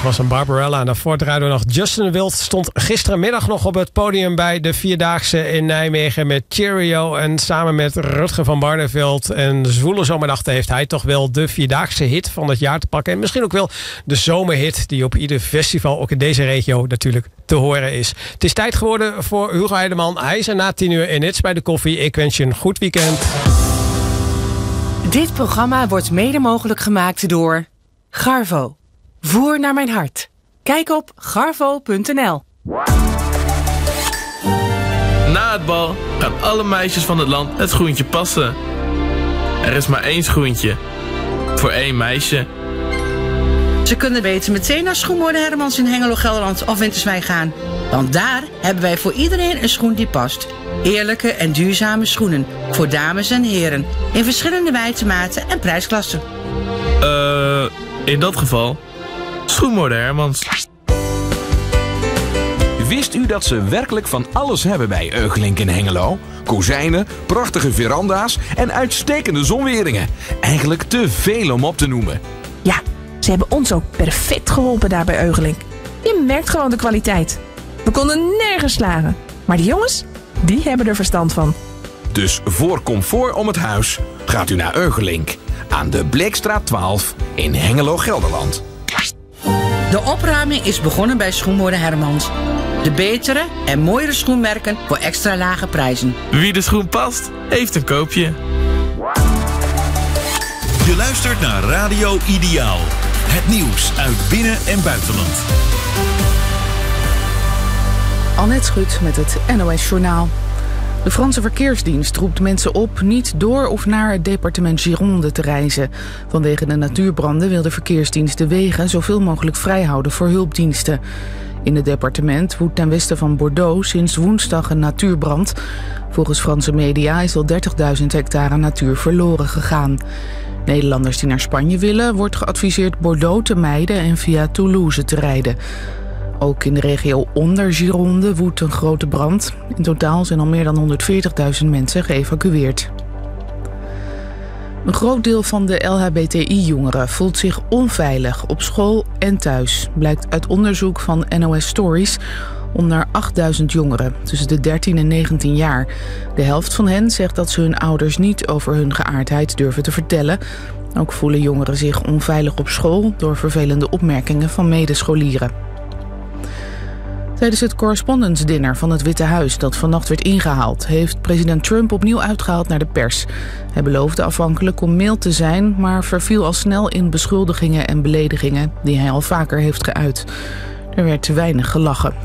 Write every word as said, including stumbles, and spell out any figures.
was een Barbarella. En daarvoor draaiden we nog Justin Wild. Stond gisterenmiddag nog op het podium bij de Vierdaagse in Nijmegen met Cheerio. En samen met Rutger van Barneveld en Zwoele Zomernachten heeft hij toch wel de Vierdaagse hit van het jaar te pakken. En misschien ook wel de zomerhit die op ieder festival, ook in deze regio, natuurlijk te horen is. Het is tijd geworden voor Hugo Heideman. Hij is er na tien uur in Hits bij de koffie. Ik wens je een goed weekend. Dit programma wordt mede mogelijk gemaakt door Garvo. Voer naar mijn hart. Kijk op garvo punt n l. Na het bal gaan alle meisjes van het land het schoentje passen. Er is maar één schoentje. Voor één meisje. Ze kunnen beter meteen naar Schoenmoorden Hermans in Hengelo, Gelderland of Winterswijk gaan. Want daar hebben wij voor iedereen een schoen die past. Eerlijke en duurzame schoenen. Voor dames en heren. In verschillende wijtematen en prijsklassen. Eh, uh, in dat geval Schoenmoorden Hermans. Wist u dat ze werkelijk van alles hebben bij Eugelink in Hengelo? Kozijnen, prachtige veranda's en uitstekende zonweringen. Eigenlijk te veel om op te noemen. Ja, ze hebben ons ook perfect geholpen daar bij Eugelink. Je merkt gewoon de kwaliteit. We konden nergens slagen. Maar die jongens, die hebben er verstand van. Dus voor comfort om het huis gaat u naar Eugelink. Aan de Bleekstraat twaalf in Hengelo, Gelderland. De opruiming is begonnen bij Schoenmoorden Hermans. De betere en mooiere schoenmerken voor extra lage prijzen. Wie de schoen past, heeft een koopje. Je luistert naar Radio Ideaal. Het nieuws uit binnen- en buitenland. Annette Schut met het N O S Journaal. De Franse verkeersdienst roept mensen op niet door of naar het departement Gironde te reizen. Vanwege de natuurbranden wil de verkeersdienst de wegen zoveel mogelijk vrijhouden voor hulpdiensten. In het departement woedt ten westen van Bordeaux sinds woensdag een natuurbrand. Volgens Franse media is al dertigduizend hectare natuur verloren gegaan. Nederlanders die naar Spanje willen, wordt geadviseerd Bordeaux te mijden en via Toulouse te rijden. Ook in de regio onder Gironde woedt een grote brand. In totaal zijn al meer dan honderdveertigduizend mensen geëvacueerd. Een groot deel van de L H B T I-jongeren voelt zich onveilig op school en thuis, blijkt uit onderzoek van N O S Stories onder achtduizend jongeren tussen de dertien en negentien jaar. De helft van hen zegt dat ze hun ouders niet over hun geaardheid durven te vertellen. Ook voelen jongeren zich onveilig op school door vervelende opmerkingen van medescholieren. Tijdens het Correspondence Dinner van het Witte Huis dat vannacht werd ingehaald, heeft president Trump opnieuw uitgehaald naar de pers. Hij beloofde afhankelijk om mild te zijn, maar verviel al snel in beschuldigingen en beledigingen die hij al vaker heeft geuit. Er werd te weinig gelachen.